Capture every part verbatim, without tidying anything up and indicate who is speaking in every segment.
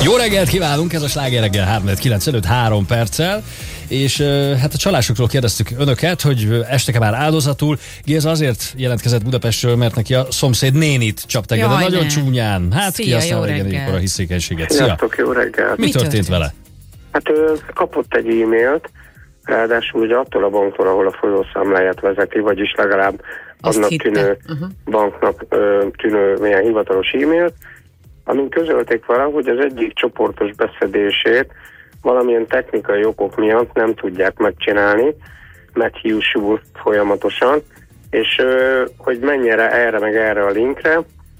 Speaker 1: Jó reggelt kívánunk, ez a Sláger reggel három kilenc előtt három perccel, és uh, hát a csalásokról kérdeztük önöket, hogy estek-e már áldozatul. Géza azért jelentkezett Budapestről, mert neki a szomszéd nénit csapták, de nagyon ne. csúnyán. Hát
Speaker 2: Szia,
Speaker 1: ki aztán
Speaker 2: jó
Speaker 1: ilyenkor a hiszékenységet. Szia!
Speaker 3: Sziasztok, jó reggelt!
Speaker 1: Mi, Mi történt, történt vele?
Speaker 3: Hát ő kapott egy e-mailt, ráadásul ugye attól a banktól, ahol a folyószámláját vezeti, vagyis legalább
Speaker 2: Azt
Speaker 3: annak
Speaker 2: hitte.
Speaker 3: tűnő
Speaker 2: uh-huh.
Speaker 3: banknak ö, tűnő milyen hivatalos e-mailt, amin közölték vele, hogy az egyik csoportos beszedését valamilyen technikai okok miatt nem tudják megcsinálni, meghiúsul folyamatosan, és ö, hogy mennyire erre meg erre a linkre,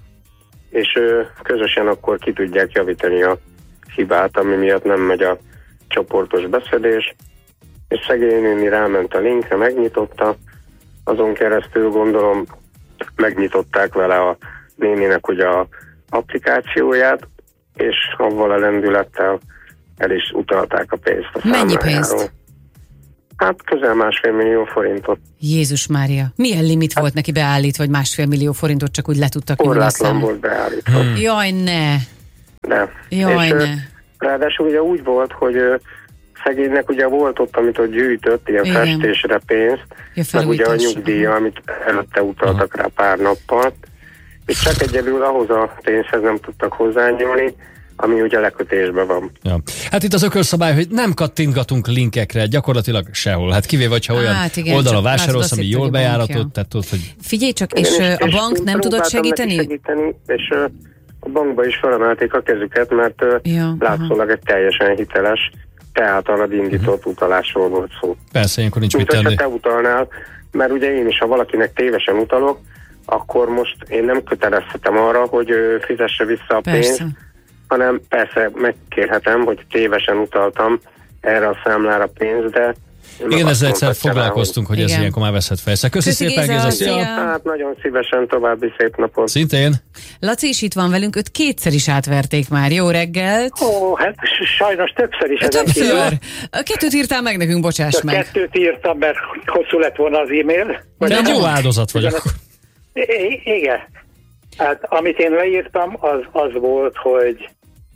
Speaker 3: és ö, közösen akkor ki tudják javítani a hibát, ami miatt nem megy a csoportos beszedés, és szegény néni ráment a linkre, megnyitotta, azon keresztül gondolom megnyitották vele a néninek ugye a applikációját, és avval a lendülettel el is utalták a pénzt a
Speaker 2: Mennyi
Speaker 3: számlájáról.
Speaker 2: pénzt?
Speaker 3: Hát közel másfél millió forintot.
Speaker 2: Jézus Mária, milyen limit volt neki beállítva, hogy másfél millió forintot csak úgy le tudtak nyúlni a
Speaker 3: Korlátlan
Speaker 2: számon?
Speaker 3: volt beállítva.
Speaker 1: Hmm.
Speaker 2: Jaj, ne!
Speaker 3: De.
Speaker 2: Jaj,
Speaker 3: és,
Speaker 2: ne!
Speaker 3: ö, ráadásul ugye úgy volt, hogy ö, szegénynek ugye volt ott, amit ott gyűjtött, ilyen
Speaker 2: Igen.
Speaker 3: festésre pénzt,
Speaker 2: Ja,
Speaker 3: meg ugye a
Speaker 2: felújítás.
Speaker 3: nyugdíja, amit előtte utaltak rá pár nappal, és csak egyedül ahhoz a pénzhez nem tudtak hozzányúlni, ami ugye lekötésben van.
Speaker 1: Ja. Hát itt az ökölszabály, hogy nem kattintgatunk linkekre, gyakorlatilag sehol. Hát kivéve, hogyha olyan
Speaker 2: Hát igen,
Speaker 1: oldalon
Speaker 2: csak
Speaker 1: vásárolsz,
Speaker 2: látod,
Speaker 1: ami
Speaker 2: azt
Speaker 1: jól
Speaker 2: hitt, hogy a bank,
Speaker 1: bejáratott,
Speaker 2: ja.
Speaker 1: tehát tudod, hogy...
Speaker 2: Figyelj csak, és,
Speaker 3: Igen,
Speaker 2: ö, a bank
Speaker 3: én
Speaker 2: nem tudott
Speaker 3: próbáltam neki
Speaker 2: segíteni?
Speaker 3: segíteni? És ö, a bankba is felemelték a kezüket, mert ö,
Speaker 2: Ja,
Speaker 3: látszólag egy teljesen hiteles, te általad indított uh-huh. utalásról volt szó.
Speaker 1: Persze, ilyenkor nincs mit
Speaker 3: Mint hogyha
Speaker 1: tenni.
Speaker 3: te utalnál, mert ugye én is, ha valakinek tévesen utalok, akkor most én nem kötelezhetem arra, hogy ö, fizesse vissza a
Speaker 2: Persze.
Speaker 3: pénzt, hanem persze megkérhetem, hogy tévesen utaltam erre a számlára pénzt, de
Speaker 1: Igen, ezzel egyszer foglalkoztunk, hogy ez
Speaker 2: Igen.
Speaker 1: ilyenkor már veszhet fel. Köszi, Köszi szépen,
Speaker 2: Géza,
Speaker 1: Géza,
Speaker 2: szia!
Speaker 1: szia!
Speaker 3: Hát nagyon szívesen, további szép napot.
Speaker 1: Szintén.
Speaker 2: Laci is itt van velünk, őt kétszer is átverték már. Jó reggelt!
Speaker 4: Ó, hát sajnos többször is ezen kívül.
Speaker 2: Többször! Kettőt írtál meg nekünk, bocsáss
Speaker 4: Csak
Speaker 2: meg.
Speaker 4: kettőt írtam, mert hosszú lett volna az e-mail.
Speaker 1: De egy jó áldozat vagy akkor.
Speaker 4: I- igen. Hát amit én leírtam, az, az volt, hogy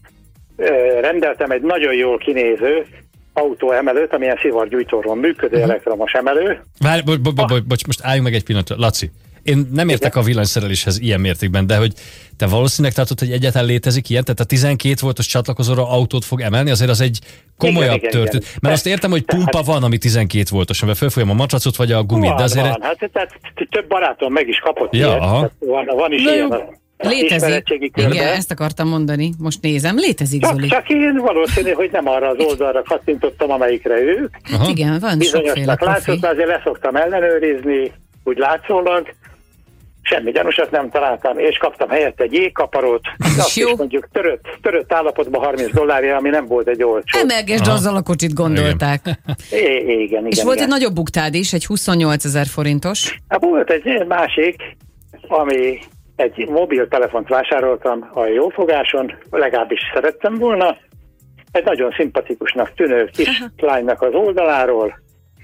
Speaker 4: ö, rendeltem egy nagyon jól kinéző autóemelőt, amilyen szivargyújtóról működő uh-huh. elektromos emelő.
Speaker 1: Várj, bo- bo- bo- bo- bocs, most álljunk meg egy pillanatra. Laci, én nem értek a villanyszereléshez ilyen mértékben, de hogy te valószínűleg tartod, hogy egyáltalán létezik ilyen, tehát a tizenkét voltos csatlakozóra autót fog emelni, azért az egy komolyabb
Speaker 4: Igen, igen,
Speaker 1: történet.
Speaker 4: igen.
Speaker 1: Mert azt értem, hogy pumpa van, ami tizenkét voltos, amivel fölfolyam a matracot vagy a gumit,
Speaker 4: Van,
Speaker 1: de azért...
Speaker 4: van. Hát, tehát több barátom meg is kapott
Speaker 1: Ja,
Speaker 4: ilyet.
Speaker 1: aha.
Speaker 4: Tehát Van, van is
Speaker 1: Na
Speaker 4: ilyen.
Speaker 1: jó.
Speaker 4: A
Speaker 2: Létezik.
Speaker 4: ismeretségi körben.
Speaker 2: Igen, ezt akartam mondani. Most nézem, létezik,
Speaker 4: Csak,
Speaker 2: Zoli.
Speaker 4: csak én valószínű, hogy nem arra az oldalra kattintottam, amelyikre ők.
Speaker 1: Aha.
Speaker 2: Hát igen, van sokféle
Speaker 4: Bizonyosnak
Speaker 2: profi.
Speaker 4: látszott, de azért leszoktam ellenőrizni, úgy látszólag. Semmi gyanúsat nem találtam, és kaptam helyette egy jégkaparót. Azt
Speaker 2: jó.
Speaker 4: is mondjuk törött, törött állapotban harminc dollárja, ami nem volt egy olcsó.
Speaker 2: Emelgesd azzal a kocsit, gondolták.
Speaker 4: É, igen, igen.
Speaker 2: És
Speaker 4: igen.
Speaker 2: volt egy nagyobb buktád is, egy huszonnyolcezer forintos.
Speaker 4: Hát volt egy másik, ami egy mobiltelefont vásároltam a jófogáson, legalábbis szerettem volna. Egy nagyon szimpatikusnak tűnő kis lánynak az oldaláról,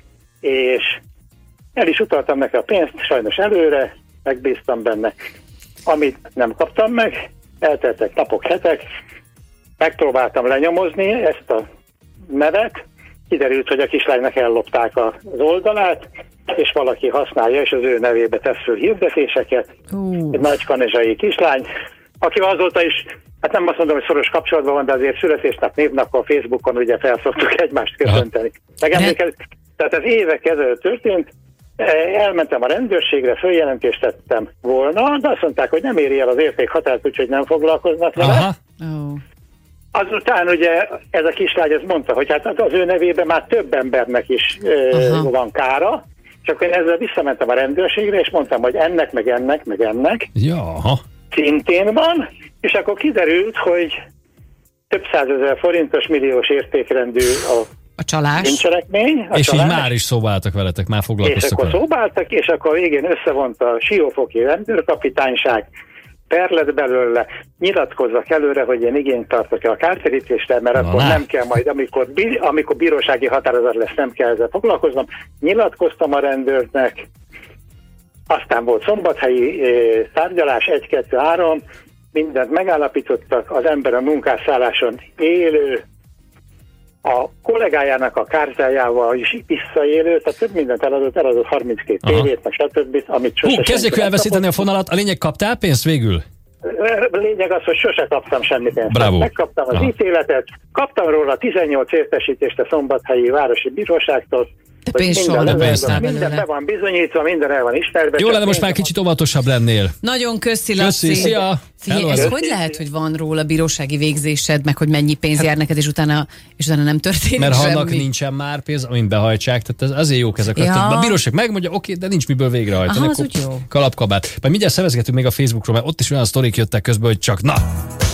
Speaker 4: és el is utaltam neki a pénzt, sajnos előre, megbíztam benne. Amit nem kaptam meg, elteltek napok, hetek, megpróbáltam lenyomozni ezt a nevet, kiderült, hogy a kislánynak ellopták az oldalát, és valaki használja, és az ő nevébe tesz föl hirdetéseket.
Speaker 2: Uh.
Speaker 4: Egy nagy kanizsai kislány, aki azóta is, hát nem azt mondom, hogy szoros kapcsolatban van, de azért születésnap, névnap a Facebookon ugye felszoktuk egymást köszönteni. Megemlékezik, tehát ez évek ezelőtt történt, elmentem a rendőrségre, följelentést tettem volna, de azt mondták, hogy nem éri el az értékhatárt, úgyhogy nem foglalkoznak vele.
Speaker 1: Aha.
Speaker 2: Oh.
Speaker 4: Azután ugye ez a kislány ezt mondta, hogy hát az ő nevében már több embernek is uh, van kára, és akkor én ezzel visszamentem a rendőrségre, és mondtam, hogy ennek, meg ennek, meg ennek
Speaker 1: Ja.
Speaker 4: szintén van, és akkor kiderült, hogy több százezer forintos milliós értékrendű a
Speaker 2: A csalás.
Speaker 4: bűncselekmény. A
Speaker 1: És
Speaker 4: csalás.
Speaker 1: így már is szóba álltak veletek, már
Speaker 4: És
Speaker 1: foglalkoztak
Speaker 4: akkor
Speaker 1: vele.
Speaker 4: szóbáltak, és akkor végén összevont a Siófoki rendőrkapitányság, per lett belőle, nyilatkozzak előre, hogy én igényt tartok a kártérítésre, mert
Speaker 1: Na,
Speaker 4: akkor
Speaker 1: na.
Speaker 4: nem kell majd, amikor, bí- amikor bírósági határozat lesz, nem kell ezzel foglalkoznom. Nyilatkoztam a rendőrnek, aztán volt szombathelyi eh, tárgyalás, egy, kettő, három, mindent megállapítottak, az ember a munkásszálláson élő, a kollégájának a kártyájával is visszaélő, tehát több mindent eladott, eladott harminckét tévét, meg stb. Amit sose...
Speaker 1: Hú, kezdjük elveszíteni a fonalat, a lényeg, kaptál pénzt végül?
Speaker 4: A lényeg az, hogy sose kaptam semmi pénzt.
Speaker 1: Bravo.
Speaker 4: Megkaptam az
Speaker 1: Aha.
Speaker 4: ítéletet, kaptam róla tizennyolc értesítést a Szombathelyi Városi Bíróságtól,
Speaker 2: De
Speaker 4: hogy
Speaker 2: pénz
Speaker 4: minden,
Speaker 2: soha nem
Speaker 1: De
Speaker 2: lesz
Speaker 1: pénzt nem.
Speaker 4: minden
Speaker 2: belőle.
Speaker 4: be van bizonyítva, minden el van ismerve.
Speaker 1: Jó
Speaker 4: csak
Speaker 1: lenne most már
Speaker 4: pénz-
Speaker 1: kicsit óvatosabb lennél.
Speaker 2: Nagyon köszi,
Speaker 1: Köszi,
Speaker 2: Laci.
Speaker 1: szia!
Speaker 2: Figyelj,
Speaker 1: Hello,
Speaker 2: ez
Speaker 1: hello.
Speaker 2: hogy lehet, hogy van róla bírósági végzésed, meg hogy mennyi pénz jár neked, és utána, és utána nem történik
Speaker 1: Mert ha annak
Speaker 2: semmi?
Speaker 1: nincsen már pénz, amint behajtsák, tehát ez azért jók ezek.
Speaker 2: Ja.
Speaker 1: Ja. A bíróság megmondja, oké, de nincs miből végrehajtani.
Speaker 2: Aha, az
Speaker 1: akkor
Speaker 2: úgy jó.
Speaker 1: Kalapkabát. Majd mindjárt szervezgetünk még a Facebookról, mert ott is olyan sztorik jöttek közben, hogy csak na,